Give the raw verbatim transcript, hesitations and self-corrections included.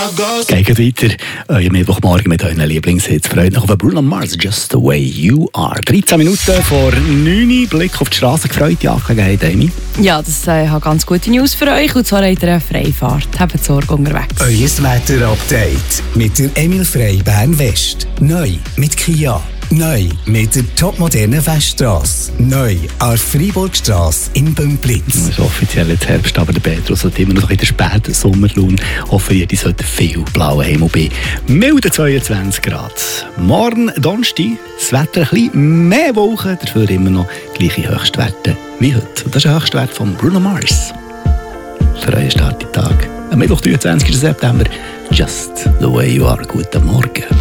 Geht weiter. Euer Mittwochmorgen mit euren Lieblingshits. Freut euch auf Bruno Mars, Just the Way You Are. dreizehn Minuten vor neun. Blick auf die Straße gefreut. Ja, hey, Amy. Ja, das äh, hat ganz gute News für euch. Und zwar habt ihr eine Freifahrt. Habt Sorge unterwegs. Euer Wetter-Update mit der Emil Frey Bern West. Neu mit Kia. Neu mit der topmodernen Weststrasse. Neu an der Freiburgstrasse in Bümplitz. Es ist offiziell jetzt Herbst, aber der Petrus hat immer noch in der späten Sommerlaune offeriert. Ich sollte viel blauen Himmel bei milden zweiundzwanzig Grad. Morgen, Donnerstag, das Wetter ein bisschen mehr Wolken, dafür immer noch gleiche Höchstwerte wie heute. Und das ist ein Höchstwert von Bruno Mars. Für euren Start in den Tag. Am Mittwoch, dreiundzwanzigsten September. Just the Way You Are. Guten Morgen.